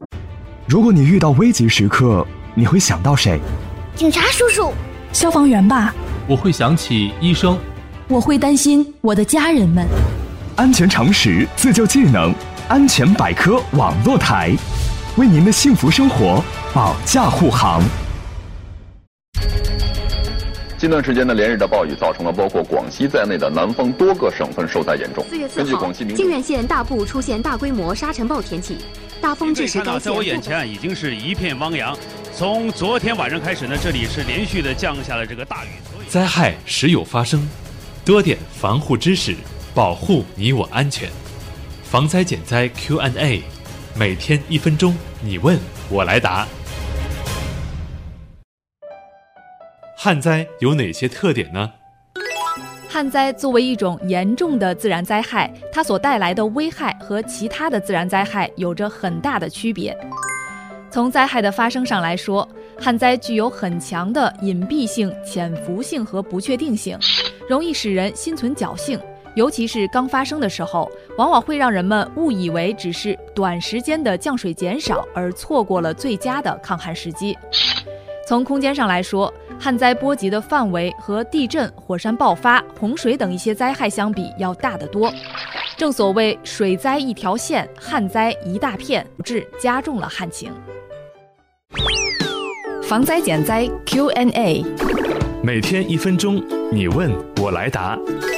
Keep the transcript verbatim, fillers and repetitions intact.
如果你遇到危急时刻，你会想到谁？ 警察叔叔。 消防员吧。 我会想起医生。 我会担心我的家人们。 安全常识，自救技能，安全百科网络台，为您的幸福生活保驾护航。 近段时间的连日的暴雨造成了包括广西在内的南方多个省份受灾严重。 四月四号，靖远县大部出现大规模沙尘暴天气，大风致使该县。 在我眼前已经是一片汪洋。从昨天晚上开始呢，这里是连续的降下了这个大雨。 灾害时有发生，多点防护知识，保护你我安全。防灾减灾 Q and A， 每天一分钟，你问我来答。旱灾有哪些特点呢？ 旱灾作为一种严重的自然灾害，它所带来的危害和其他的自然灾害有着很大的区别。从灾害的发生上来说，旱灾具有很强的隐蔽性、潜伏性和不确定性，容易使人心存侥幸，尤其是刚发生的时候，往往会让人们误以为只是短时间的降水减少，而错过了最佳的抗旱时机。从空间上来说，旱灾波及的范围和地震、火山爆发、洪水等一些灾害相比要大得多。正所谓水灾一条线，旱灾一大片，导致加重了旱情。防灾减灾 Q and A， 每天一分钟，你问我来答。